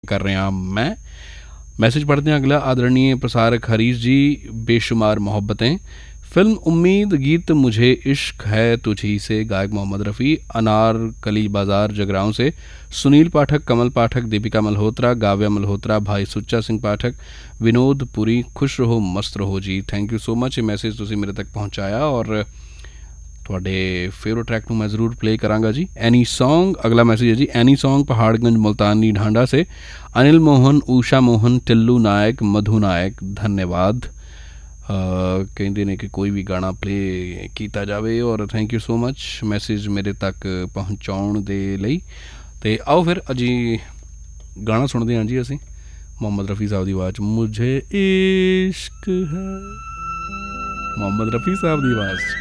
कर रहा मैं। मैसेज पढ़ते हैं अगला। आदरणीय प्रसारक हरीश जी, बेशुमार मोहब्बतें, फिल्म उम्मीद, गीत मुझे इश्क है तुझी से, गायक मोहम्मद रफ़ी, अनारकली बाज़ार जगराओं से, सुनील पाठक, कमल पाठक, दीपिका मल्होत्रा, गाव्या मल्होत्रा, भाई सुच्चा सिंह पाठक, विनोद पुरी, खुश रहो मस्त रहो जी। Thank you so much. ये मैसेज तुसी मेरे तक पहुँचाया और थोड़े फेवरेट ट्रैक में मैं ज़रूर प्ले कराँगा जी। एनी सॉन्ग, अगला मैसेज है जी, एनी सॉन्ग पहाड़गंज मुल्तानी ढांडा से, अनिल मोहन, ऊषा मोहन, टिल्लू नायक, मधु नायक, धन्यवाद। कहते ने कि कोई भी गाना प्ले किया जाए और thank you so much message मेरे तक पहुँचाने दे लई। ते आओ फिर अजी गाना सुनते हैं जी असी मोहम्मद रफ़ी साहब की आवाज़, मुझे इश्क है, मोहम्मद रफ़ी साहब की आवाज़।